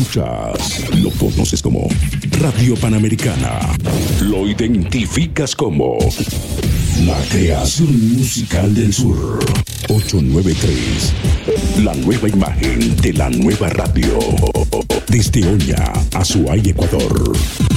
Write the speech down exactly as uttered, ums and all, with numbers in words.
escuchas, lo conoces como Radio Panamericana. Lo identificas como la creación musical del sur. ochocientos noventa y tres. La nueva imagen de la nueva radio. Desde Oña, Azuay, Ecuador.